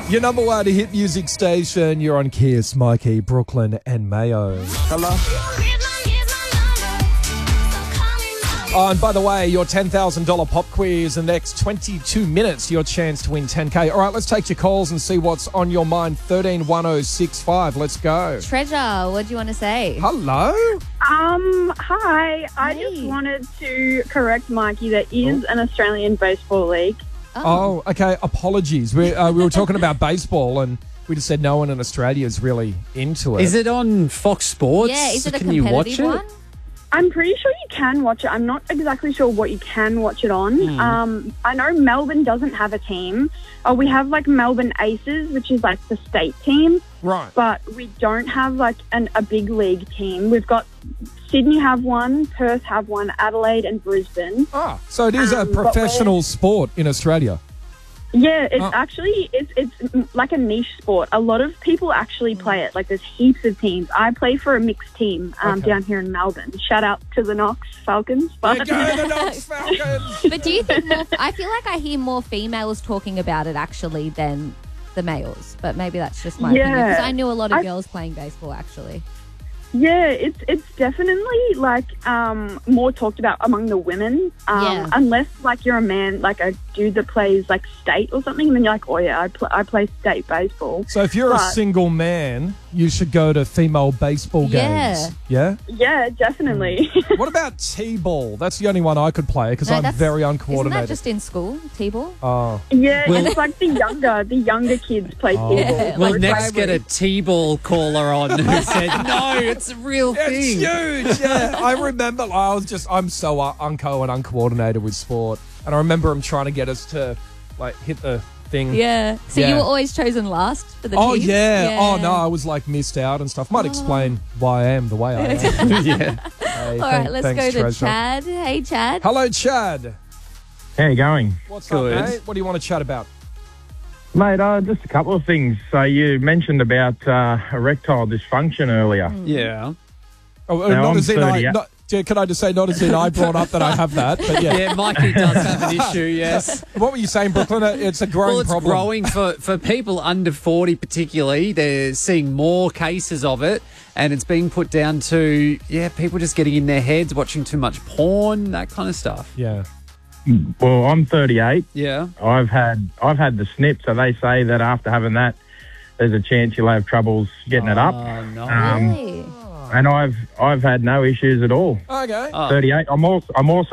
Your number one hit music station. You're on Kiss, Mikey, Brooklyn and Mayo. Hello. Oh, and by the way, your $10,000 pop quiz in the next 22 minutes, your chance to win 10K. All right, let's take your calls and see what's on your mind. 131065. Let's go. Treasure, what do you want to say? Hello. Hi. I just wanted to correct Mikey. There is an Australian baseball league. Oh, okay. Apologies. We were talking about baseball and we just said no one in Australia is really into it. Is it on Fox Sports? Yeah, is it a Can you watch competitive it? one? I'm pretty sure you can watch it. I'm not exactly sure what you can watch it on. I know Melbourne doesn't have a team. We have like Melbourne Aces, which is like the state team. Right. But we don't have like a big league team. We've got Sydney have one, Perth have one, Adelaide and Brisbane. Oh, so it is a professional sport in Australia. Yeah, it's actually, it's like a niche sport. A lot of people actually play it. Like, there's heaps of teams. I play for a mixed team down here in Melbourne. Shout out to the Knox Falcons. There go the Knox Falcons. But do you think I feel like I hear more females talking about it actually than the males. But maybe that's just my opinion. Because I knew a lot of girls playing baseball actually. Yeah, it's definitely like more talked about among the women. Unless like you're a man, like a dude that plays like state or something, and then you're like, oh yeah, I play state baseball. So if you're a single man, you should go to female baseball games. Yeah? Yeah, definitely. What about T-ball? That's the only one I could play because I'm very uncoordinated. Isn't that just in school, T-ball? Oh. Yeah, it's like the younger kids play T-ball. Yeah, We'll next get a T-ball caller on who said, no, it's a real thing. It's huge, yeah. I remember I'm so unco and uncoordinated with sport. And I remember him trying to get us to like hit the thing. Yeah. So you were always chosen last for the team? Oh, yeah. Oh, no, I was like missed out and stuff. Might explain why I am the way I am. Yeah. Hey, all right, let's go to Treasure. Chad. Hey, Chad. Hello, Chad. How you going? What's Good. up, mate? What do you want to chat about? Mate, just a couple of things. So you mentioned about erectile dysfunction earlier. Yeah. Oh, Now, not I'm as in 30, can I just say not as in I brought up that I have that, but yeah. Yeah, Mikey does have an issue, yes. What were you saying, Brooklyn? It's a growing Well, it's problem. growing for people under 40 particularly. They're seeing more cases of it, and it's being put down to, people just getting in their heads, watching too much porn, that kind of stuff. Yeah. Well, I'm 38. Yeah. I've had the snip, so they say that after having that, there's a chance you'll have troubles getting it up. Oh, no. Really? And I've had no issues at all. Okay. 38. I'm also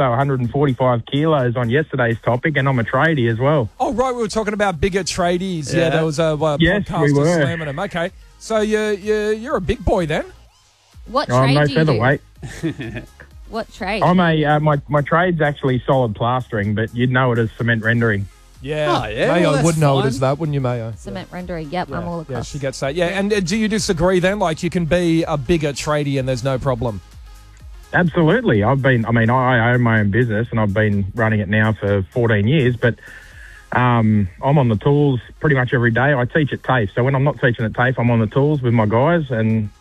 145 kilos on yesterday's topic, and I'm a tradie as well. Oh, right. We were talking about bigger tradies. Yeah, there was a Yes, podcast we were. slamming them. Okay. So you're a big boy then? What I'm trade no do you do? featherweight. What trade? I'm my trade's actually solid plastering, but you'd know it as cement rendering. Yeah. Oh, yeah, Mayo well, that's would know it fine. as that, wouldn't you, Mayo? Cement rendering. Yep, I'm all across. Yeah, she gets that. Yeah, and do you disagree then? Like, you can be a bigger tradie and there's no problem? Absolutely. I own my own business and I've been running it now for 14 years, but I'm on the tools pretty much every day. I teach at TAFE, so when I'm not teaching at TAFE, I'm on the tools with my guys, and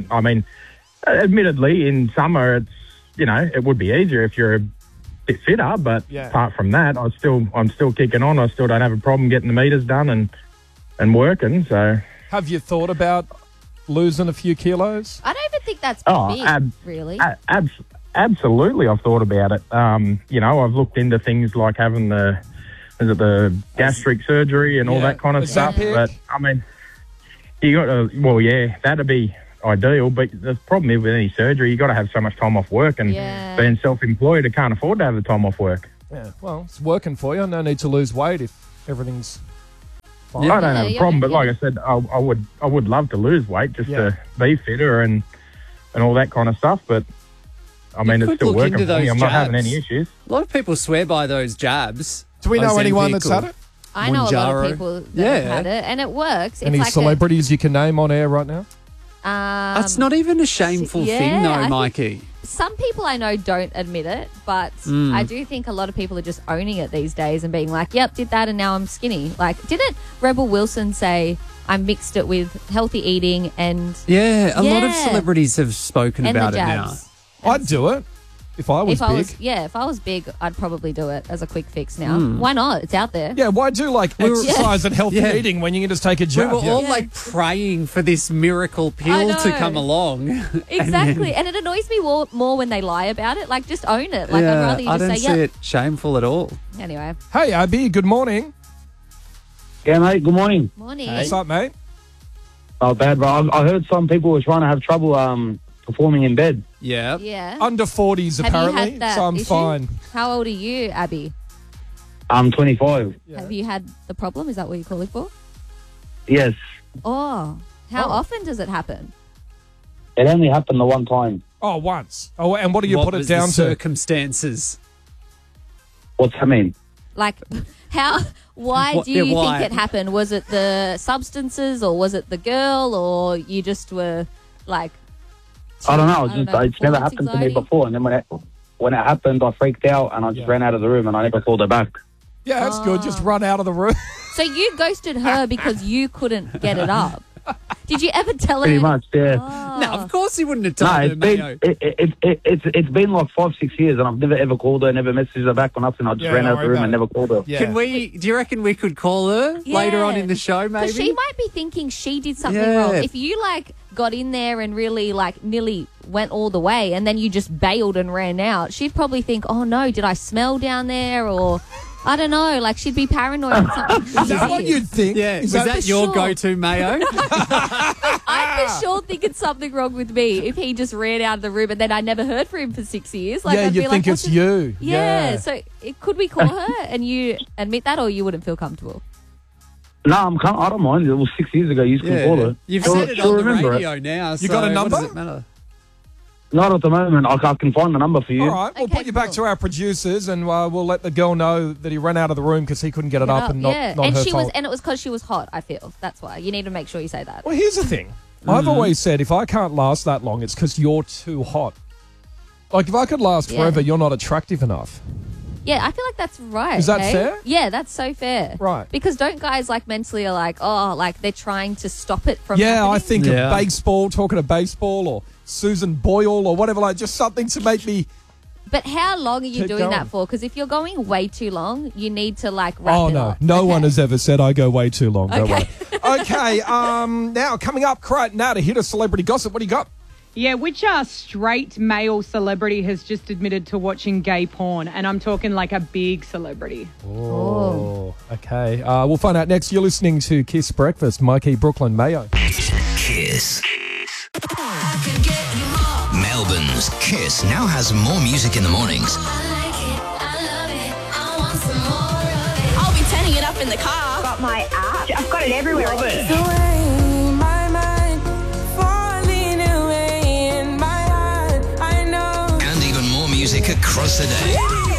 admittedly, in summer, it's, it would be easier if you're a bit fitter, but apart from that, I'm still kicking on. I still don't have a problem getting the meters done and working, so. Have you thought about losing a few kilos? I don't even think that's big, really. Absolutely, I've thought about it. I've looked into things like having the gastric surgery and all that kind of stuff. But you got to, that'd be ideal. But the problem is with any surgery, you got to have so much time off work, and being self-employed, I can't afford to have the time off work. Yeah, well, it's working for you. No need to lose weight if everything's fine. I don't have a problem, but like I said, I would love to lose weight just to be fitter and all that kind of stuff. But it's still working for me. I'm not having any issues. A lot of people swear by those jabs. Do we know anyone that's had it? I know a lot of people that have had it, and it works. Any celebrities you can name on air right now? That's not even a shameful thing, though, Mikey. Some people I know don't admit it, but I do think a lot of people are just owning it these days and being like, yep, did that and now I'm skinny. Like, didn't Rebel Wilson say, I mixed it with healthy eating and... Yeah, a lot of celebrities have spoken about it now. I'd do it. If I was big. If I was big, I'd probably do it as a quick fix now. Why not? It's out there. Yeah, why do exercise and healthy eating when you can just take a jab? We were all praying for this miracle pill to come along. Exactly. And it annoys me more when they lie about it. Like, just own it. Like, I'd rather you just say, I don't see it shameful at all. Anyway. Hey, Abby, good morning. Yeah, mate, good morning. Morning. What's up, mate? Oh, bad, bro. I heard some people were trying to have trouble performing in bed. Yeah. Yeah. Under 40s, Have apparently, you had that so I'm issue? fine. How old are you, Abby? I'm 25. Yeah. Have you had the problem? Is that what you're calling for? Yes. Oh. How often does it happen? It only happened the one time. Oh, once. Oh, and what do you What put it was down the to? circumstances? What's that mean? Like, why do you why? think it happened? Was it the substances or was it the girl or you just were like... I don't know. It's never performance happened to anxiety? me before. And then when it happened, I freaked out and I just ran out of the room and I never called her back. Yeah, that's good. Just run out of the room. So you ghosted her because you couldn't get it up. Did you ever tell her? Pretty much, yeah. Oh. No, of course he wouldn't have told No, her, it's been Mayo. it's been like 5-6 years, and I've never ever called her, never messaged her back or nothing. I just ran out of the room and never called her. Yeah. Do you reckon we could call her later on in the show, maybe? Because she might be thinking she did something Yeah. wrong. If you got in there and really nearly went all the way and then you just bailed and ran out, she'd probably think, oh no, did I smell down there? Or I don't know, she'd be paranoid that something. Is that what you'd think? Yeah, Is was that your sure? go-to, Mayo? I'd for sure think it's something wrong with me if he just ran out of the room and then I never heard from him for 6 years. Yeah, I'd you be think what's it's you. Yeah, so could we call her and you admit that, or you wouldn't feel comfortable? No, I don't mind. It was 6 years ago. You can call her. You've She'll- said it she'll on the remember it. radio now. You got a number? What does it matter? Not at the moment. I can find the number for you. All right, we'll Okay, put you back cool. to our producers and we'll let the girl know that he ran out of the room because he couldn't get it up and not and her she fault. was, and it was because she was hot. I feel that's why you need to make sure you say that. Well, here's the thing. I've always said if I can't last that long, it's because you're too hot. Like, if I could last forever, you're not attractive enough. Yeah, I feel like that's right. Is that hey? fair? Yeah, that's so fair. Right. Because don't guys mentally are they're trying to stop it from Yeah, I happening? think of baseball, talking of baseball or Susan Boyle or whatever, just something to make me... But how long are you Keep doing going. that for? Because if you're going way too long, you need to wrap Oh, it no. up. No Okay. one has ever said I go way too long. Don't Okay. worry. Okay, now coming up right now to hit a celebrity gossip. What do you got? Yeah, which straight male celebrity has just admitted to watching gay porn? And I'm talking a big celebrity. Oh, okay. We'll find out next. You're listening to Kiss Breakfast. Mikey, Brooklyn, Mayo. Kiss. Melbourne's Kiss now has more music in the mornings. I'll be turning it up in the car. Got my app. I've got it everywhere. And even more music across the day.